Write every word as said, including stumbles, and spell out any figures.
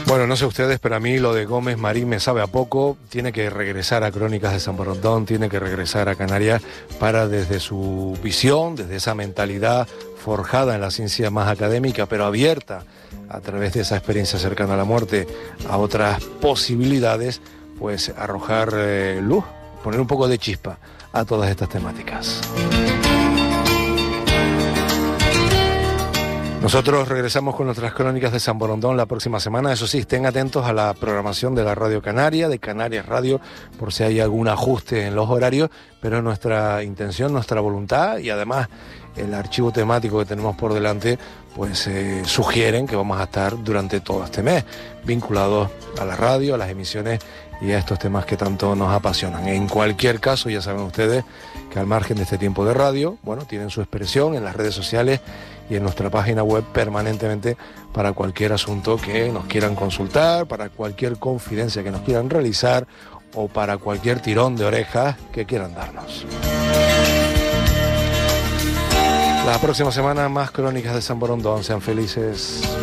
Bueno, no sé ustedes, pero a mí lo de Gómez Marín me sabe a poco. Tiene que regresar a Crónicas de San Borondón, tiene que regresar a Canarias para, desde su visión, desde esa mentalidad forjada en la ciencia más académica, pero abierta a través de esa experiencia cercana a la muerte a otras posibilidades, pues arrojar eh, luz, poner un poco de chispa a todas estas temáticas. Nosotros regresamos con nuestras Crónicas de San Borondón la próxima semana. Eso sí, estén atentos a la programación de la Radio Canaria, de Canarias Radio, por si hay algún ajuste en los horarios, pero nuestra intención, nuestra voluntad y además el archivo temático que tenemos por delante, pues eh, sugieren que vamos a estar durante todo este mes vinculados a la radio, a las emisiones y a estos temas que tanto nos apasionan. En cualquier caso, ya saben ustedes que al margen de este tiempo de radio, bueno, tienen su expresión en las redes sociales y en nuestra página web permanentemente para cualquier asunto que nos quieran consultar, para cualquier confidencia que nos quieran realizar o para cualquier tirón de orejas que quieran darnos. La próxima semana más Crónicas de San Borondón. Sean felices.